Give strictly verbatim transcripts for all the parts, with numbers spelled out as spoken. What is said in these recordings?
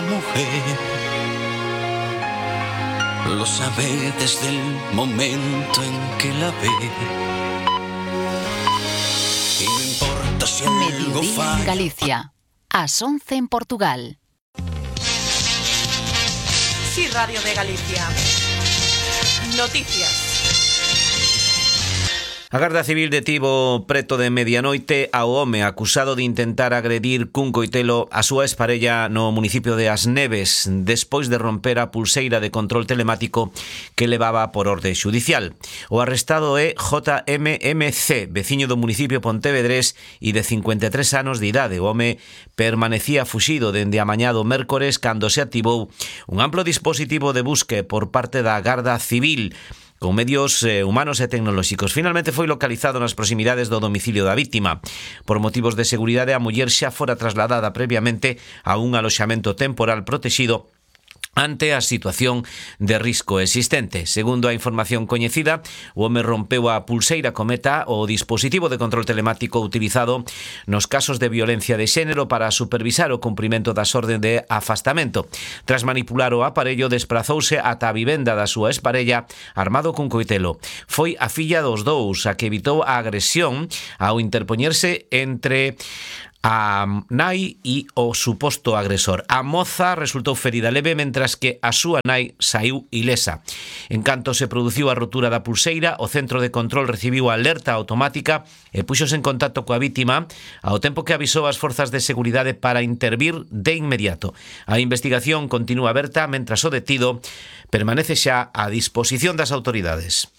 mujer. Lo sabe desde el momento en que la ve. Y no importa si algo falla. En Galicia, ás once en Portugal. Sí, Radio de Galicia. Noticias. A Garda Civil detivo preto de medianoite ao home acusado de intentar agredir cun coitelo a súa exparella no municipio de As Neves despois de romper a pulseira de control telemático que levaba por orde xudicial. O arrestado é J M M C, veciño do municipio pontevedrés e de cincuenta e tres anos de idade. O home permanecía fuxido dende a mañá do mércores cando se activou un amplo dispositivo de busque por parte da Garda Civil con medios eh, humanos e tecnolóxicos. Finalmente foi localizado nas proximidades do domicilio da víctima. Por motivos de seguridade, a muller xa fora trasladada previamente a un aloxamento temporal protexido ante a situación de risco existente. Segundo a información coñecida, o home rompeu a pulseira cometa, o dispositivo de control telemático utilizado nos casos de violencia de xénero para supervisar o cumprimento das órdenes de afastamento. Tras manipular o aparello, desprazouse ata a vivenda da súa exparella armado cun coitelo. Foi a filla dos dous a que evitou a agresión ao interpoñerse entre a nai e o suposto agresor. A moza resultou ferida leve, mentras que a súa nai saiu ilesa. En canto se produciu a rotura da pulseira, o centro de control recibiu a alerta automática e puxose en contacto coa vítima, ao tempo que avisou as forzas de seguridade para intervir de inmediato. A investigación continúa aberta, mentras o detido permanece xa a disposición das autoridades.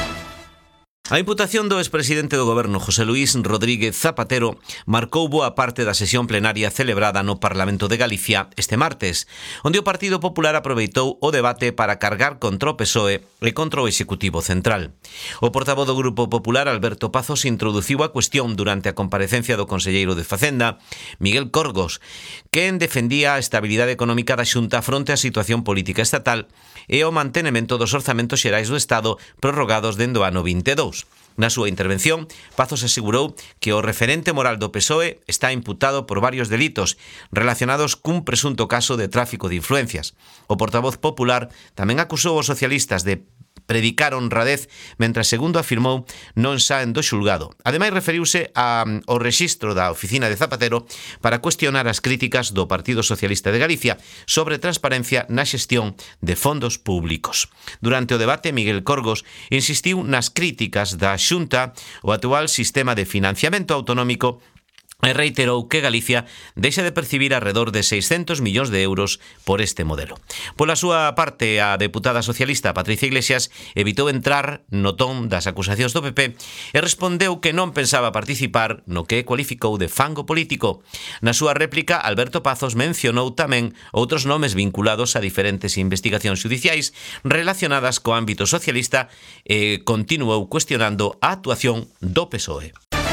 A imputación do expresidente do Goberno, José Luís Rodríguez Zapatero, marcou boa parte da sesión plenaria celebrada no Parlamento de Galicia este martes, onde o Partido Popular aproveitou o debate para cargar contra o P S O E e contra o Executivo Central. O portavoz do Grupo Popular, Alberto Pazos, introduciu a cuestión durante a comparecencia do conselleiro de Facenda, Miguel Corgos, quen defendía a estabilidade económica da Xunta fronte á situación política estatal e o mantenimento dos orzamentos xerais do Estado prorrogados dende o ano vinte e dous. Na súa intervención, Pazos asegurou que o referente moral do P S O E está imputado por varios delitos relacionados cun presunto caso de tráfico de influencias. O portavoz popular tamén acusou os socialistas de predicar honradez, mentras, segundo afirmou, non saen do xulgado. Ademais, referiuse ao rexistro da oficina de Zapatero para cuestionar as críticas do Partido Socialista de Galicia sobre transparencia na xestión de fondos públicos. Durante o debate, Miguel Corgos insistiu nas críticas da Xunta ao actual sistema de financiamento autonómico e reiterou que Galicia deixa de percibir alrededor de seiscentos millóns de euros por este modelo. Pola súa parte, a deputada socialista Patricia Iglesias evitou entrar no ton das acusacións do P P e respondeu que non pensaba participar no que cualificou de fango político. Na súa réplica, Alberto Pazos mencionou tamén outros nomes vinculados a diferentes investigacións xudiciais relacionadas co ámbito socialista e continuou cuestionando a actuación do P S O E.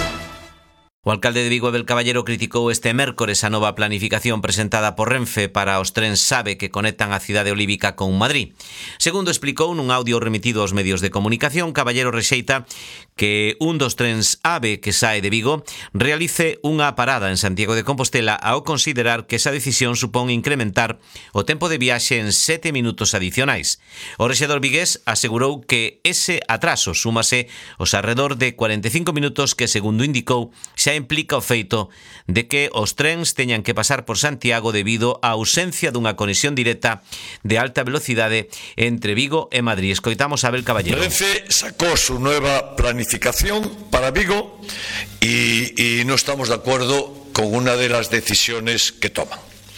O alcalde de Vigo, Abel Caballero, criticou este mércores a nova planificación presentada por Renfe para os trens SAVE que conectan a cidade olívica con Madrid. Segundo explicou nun audio remitido aos medios de comunicación, Caballero rexeita que un dos trens AVE que sae de Vigo realice unha parada en Santiago de Compostela ao considerar que esa decisión supón incrementar o tempo de viaxe en sete minutos adicionais. O rexedor vigués asegurou que ese atraso súmase aos arredor de cuarenta e cinco minutos que, segundo indicou, xa implica o feito de que os trens teñan que pasar por Santiago debido á ausencia dunha conexión directa de alta velocidade entre Vigo e Madrid. Escoitamos a Abel Caballero. Renfe sacó su nueva planificación para Vigo y, y no estamos de acuerdo con una de las decisiones que toman.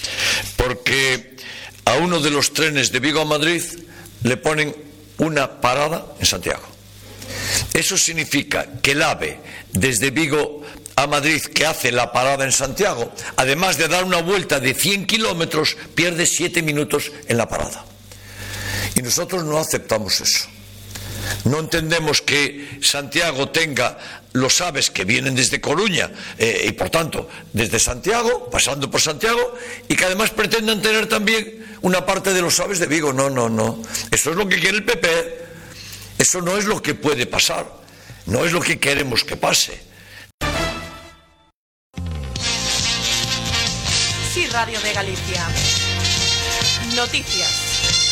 Porque a uno de los trenes de Vigo a Madrid le ponen una parada en Santiago. Eso significa que el AVE desde Vigo a Madrid, que hace la parada en Santiago, además de dar una vuelta de cien kilómetros, pierde siete minutos en la parada. Y nosotros no aceptamos eso. No entendemos que Santiago tenga los AVEs que vienen desde Coruña eh, y por tanto desde Santiago, pasando por Santiago, y que además pretendan tener también una parte de los AVEs de Vigo. No, no, no. Eso es lo que quiere el P P. Eso no es lo que puede pasar. No es lo que queremos que pase. Sí, Radio de Galicia. Noticias.